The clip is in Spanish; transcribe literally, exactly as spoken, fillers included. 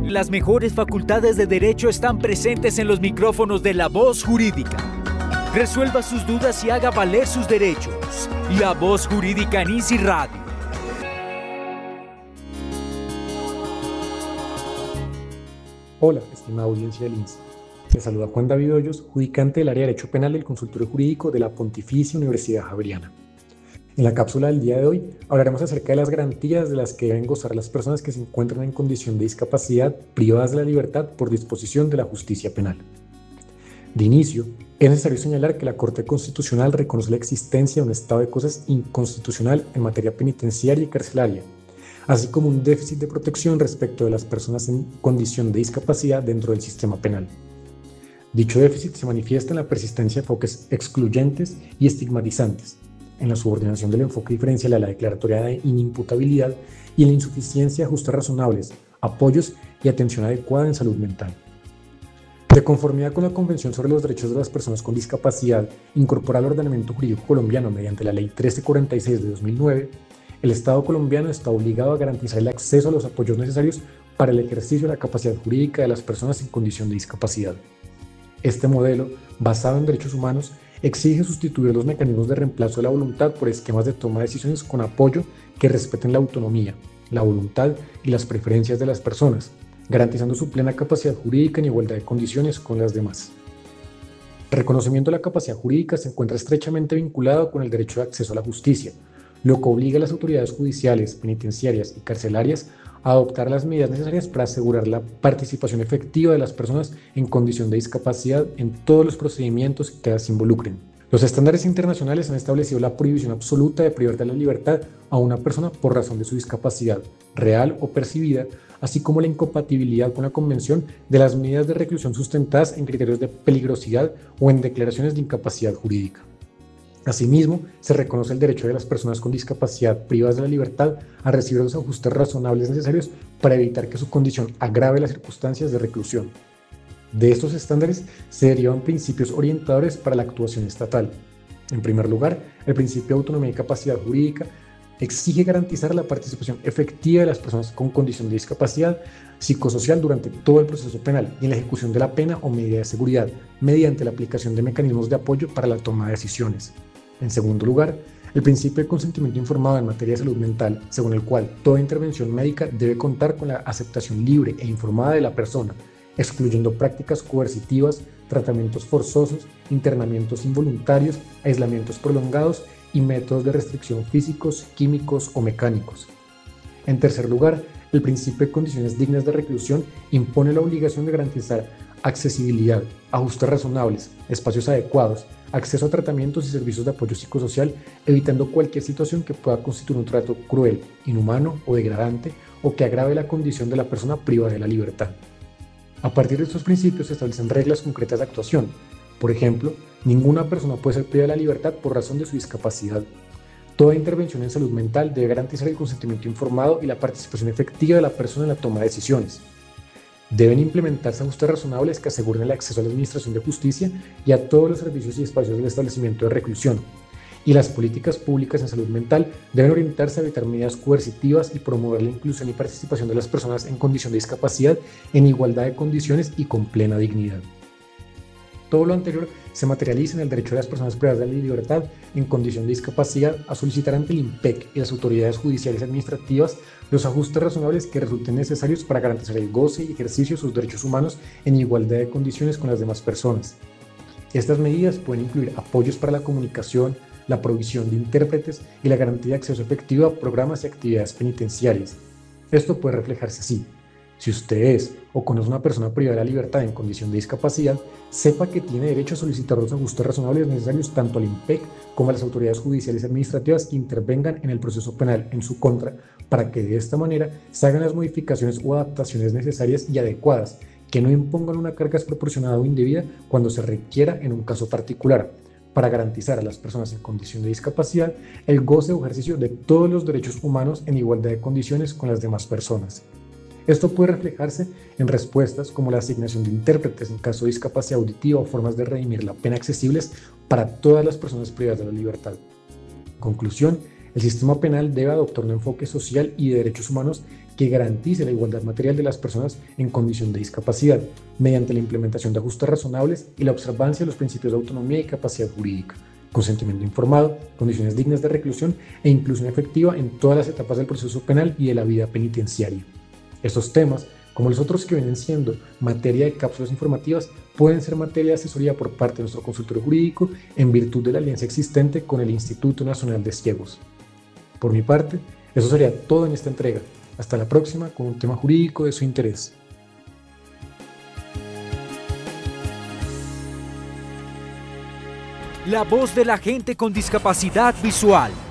Las mejores facultades de Derecho están presentes en los micrófonos de La Voz Jurídica. Resuelva sus dudas y haga valer sus derechos. La Voz Jurídica en Easy Radio. Hola, estimada audiencia del I N S E. Les saluda Juan David Hoyos, judicante del área de Derecho Penal del Consultorio Jurídico de la Pontificia Universidad Javeriana. En la cápsula del día de hoy hablaremos acerca de las garantías de las que deben gozar las personas que se encuentran en condición de discapacidad privadas de la libertad por disposición de la justicia penal. De inicio, es necesario señalar que la Corte Constitucional reconoce la existencia de un estado de cosas inconstitucional en materia penitenciaria y carcelaria, así como un déficit de protección respecto de las personas en condición de discapacidad dentro del sistema penal. Dicho déficit se manifiesta en la persistencia de enfoques excluyentes y estigmatizantes, en la subordinación del enfoque diferencial a la declaratoria de inimputabilidad y en la insuficiencia de ajustes razonables, apoyos y atención adecuada en salud mental. De conformidad con la Convención sobre los Derechos de las Personas con Discapacidad, incorporada al ordenamiento jurídico colombiano mediante la Ley trece cuarenta y seis de dos mil nueve, el Estado colombiano está obligado a garantizar el acceso a los apoyos necesarios para el ejercicio de la capacidad jurídica de las personas en condición de discapacidad. Este modelo, basado en derechos humanos, exige sustituir los mecanismos de reemplazo de la voluntad por esquemas de toma de decisiones con apoyo que respeten la autonomía, la voluntad y las preferencias de las personas, garantizando su plena capacidad jurídica en igualdad de condiciones con las demás. El reconocimiento de la capacidad jurídica se encuentra estrechamente vinculado con el derecho de acceso a la justicia, lo que obliga a las autoridades judiciales, penitenciarias y carcelarias a adoptar las medidas necesarias para asegurar la participación efectiva de las personas en condición de discapacidad en todos los procedimientos que las involucren. Los estándares internacionales han establecido la prohibición absoluta de privar de la libertad a una persona por razón de su discapacidad, real o percibida, así como la incompatibilidad con la Convención de las medidas de reclusión sustentadas en criterios de peligrosidad o en declaraciones de incapacidad jurídica. Asimismo, se reconoce el derecho de las personas con discapacidad privadas de la libertad a recibir los ajustes razonables necesarios para evitar que su condición agrave las circunstancias de reclusión. De estos estándares se derivan principios orientadores para la actuación estatal. En primer lugar, el principio de autonomía y capacidad jurídica exige garantizar la participación efectiva de las personas con condición de discapacidad psicosocial durante todo el proceso penal y en la ejecución de la pena o medida de seguridad, mediante la aplicación de mecanismos de apoyo para la toma de decisiones. En segundo lugar, el principio de consentimiento informado en materia de salud mental, según el cual toda intervención médica debe contar con la aceptación libre e informada de la persona, excluyendo prácticas coercitivas, tratamientos forzosos, internamientos involuntarios, aislamientos prolongados y métodos de restricción físicos, químicos o mecánicos. En tercer lugar, el principio de condiciones dignas de reclusión impone la obligación de garantizar accesibilidad, ajustes razonables, espacios adecuados, acceso a tratamientos y servicios de apoyo psicosocial, evitando cualquier situación que pueda constituir un trato cruel, inhumano o degradante o que agrave la condición de la persona privada de la libertad. A partir de estos principios se establecen reglas concretas de actuación. Por ejemplo, ninguna persona puede ser privada de la libertad por razón de su discapacidad. Toda intervención en salud mental debe garantizar el consentimiento informado y la participación efectiva de la persona en la toma de decisiones. Deben implementarse ajustes razonables que aseguren el acceso a la administración de justicia y a todos los servicios y espacios del establecimiento de reclusión. Y las políticas públicas en salud mental deben orientarse a evitar medidas coercitivas y promover la inclusión y participación de las personas en condición de discapacidad en igualdad de condiciones y con plena dignidad. Todo lo anterior se materializa en el derecho de las personas privadas de la libertad en condición de discapacidad a solicitar ante el INPEC y las autoridades judiciales y administrativas los ajustes razonables que resulten necesarios para garantizar el goce y ejercicio de sus derechos humanos en igualdad de condiciones con las demás personas. Estas medidas pueden incluir apoyos para la comunicación, la provisión de intérpretes y la garantía de acceso efectivo a programas y actividades penitenciarias. Esto puede reflejarse así. Si usted es o conoce a una persona privada de la libertad en condición de discapacidad, sepa que tiene derecho a solicitar los ajustes razonables necesarios tanto al INPEC como a las autoridades judiciales y administrativas que intervengan en el proceso penal en su contra, para que de esta manera se hagan las modificaciones o adaptaciones necesarias y adecuadas, que no impongan una carga desproporcionada o indebida cuando se requiera en un caso particular, para garantizar a las personas en condición de discapacidad el goce o ejercicio de todos los derechos humanos en igualdad de condiciones con las demás personas. Esto puede reflejarse en respuestas como la asignación de intérpretes en caso de discapacidad auditiva o formas de redimir la pena accesibles para todas las personas privadas de la libertad. En conclusión, El sistema penal debe adoptar un enfoque social y de derechos humanos que garantice la igualdad material de las personas en condición de discapacidad, mediante la implementación de ajustes razonables y la observancia de los principios de autonomía y capacidad jurídica, consentimiento informado, condiciones dignas de reclusión e inclusión efectiva en todas las etapas del proceso penal y de la vida penitenciaria. Estos temas, como los otros que vienen siendo materia de cápsulas informativas, pueden ser materia de asesoría por parte de nuestro consultorio jurídico en virtud de la alianza existente con el Instituto Nacional de Ciegos. Por mi parte, eso sería todo en esta entrega. Hasta la próxima con un tema jurídico de su interés. La voz de la gente con discapacidad visual.